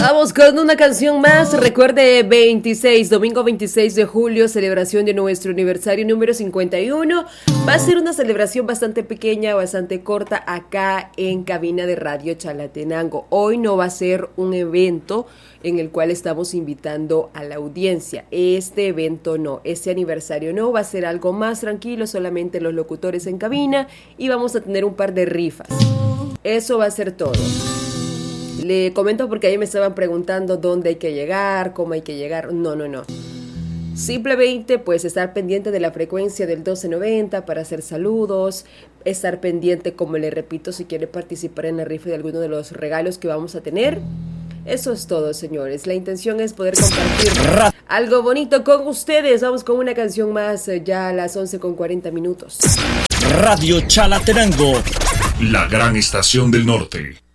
Vamos con una canción más. Recuerde, domingo 26 de julio, celebración de nuestro aniversario número 51. Va a ser una celebración bastante pequeña, bastante corta acá en cabina de Radio Chalatenango. Hoy no va a ser un evento en el cual estamos invitando a la audiencia. Este evento no, este aniversario no, va a ser algo más tranquilo, solamente los locutores en cabina y vamos a tener un par de rifas. Eso va a ser todo. Le comento porque ahí me estaban preguntando dónde hay que llegar, cómo hay que llegar. No. Simplemente pues estar pendiente de la frecuencia del 1290 para hacer saludos, estar pendiente, como le repito, si quiere participar en la rifa de alguno de los regalos que vamos a tener. Eso es todo, señores. La intención es poder compartir algo bonito con ustedes. Vamos con una canción más ya a las 11:40. Radio Chalatenango, la gran estación del norte.